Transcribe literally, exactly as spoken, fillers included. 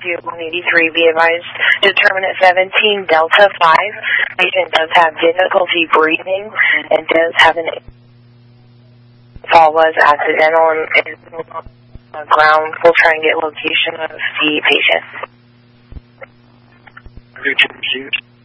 two one eighty-three, be advised, determinant seventeen, Delta five. Patient does have difficulty breathing and does have an fall was accidental and is on the ground. We'll try and get location of the patient.